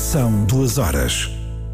São 2 horas.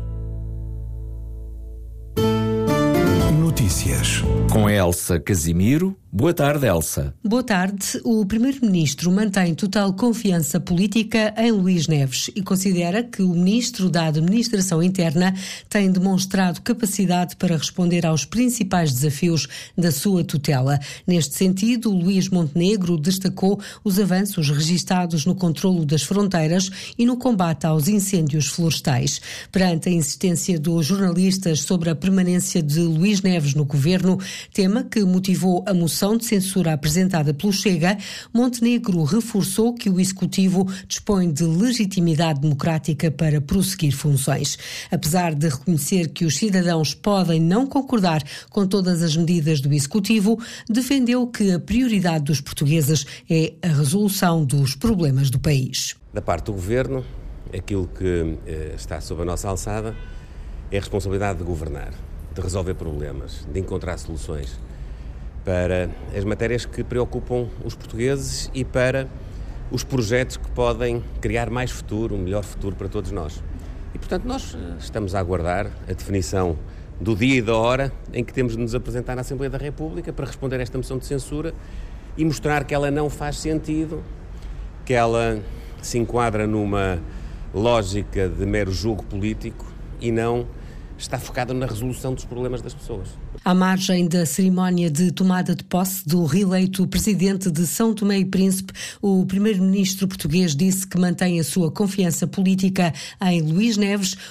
Notícias. Com Elsa Casimiro. Boa tarde, Elsa. Boa tarde. O Primeiro-Ministro mantém total confiança política em Luís Neves e considera que o Ministro da Administração Interna tem demonstrado capacidade para responder aos principais desafios da sua tutela. Neste sentido, Luís Montenegro destacou os avanços registados no controlo das fronteiras e no combate aos incêndios florestais. Perante a insistência dos jornalistas sobre a permanência de Luís Neves no governo, tema que motivou a moção de censura apresentada pelo Chega, Montenegro reforçou que o Executivo dispõe de legitimidade democrática para prosseguir funções. Apesar de reconhecer que os cidadãos podem não concordar com todas as medidas do Executivo, defendeu que a prioridade dos portugueses é a resolução dos problemas do país. Da parte do Governo, aquilo que está sob a nossa alçada é a responsabilidade de governar, de resolver problemas, de encontrar soluções para as matérias que preocupam os portugueses e para os projetos que podem criar mais futuro, um melhor futuro para todos nós. E, portanto, nós estamos a aguardar a definição do dia e da hora em que temos de nos apresentar na Assembleia da República para responder a esta moção de censura e mostrar que ela não faz sentido, que ela se enquadra numa lógica de mero jogo político e não está focada na resolução dos problemas das pessoas. À margem da cerimónia de tomada de posse do reeleito presidente de São Tomé e Príncipe, o primeiro-ministro português disse que mantém a sua confiança política em Luís Neves,